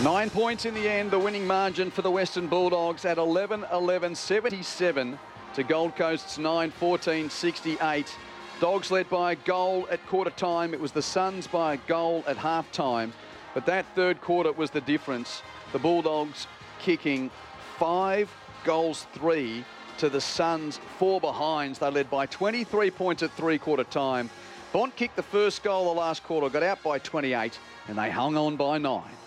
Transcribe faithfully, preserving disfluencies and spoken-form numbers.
Nine points in the end, the winning margin for the Western Bulldogs at eleven eleven seventy-seven to Gold Coast's nine fourteen sixty-eight. Dogs led by a goal at quarter time. It was the Suns by a goal at half time. But that third quarter was the difference. The Bulldogs kicking five goals, three to the Suns, four behinds. They led by twenty-three points at three-quarter time. Bont kicked the first goal the last quarter, got out by twenty-eight, and they hung on by nine.